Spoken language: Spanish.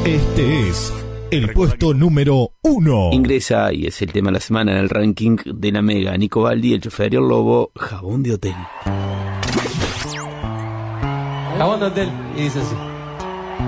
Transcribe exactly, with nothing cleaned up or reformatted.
Este es el puesto número uno. Ingresa, y es el tema de la semana en el ranking de la Mega, Nico Baldi, El Chofer y el Lobo, Jabón de Hotel. Jabón de Hotel, y dice así.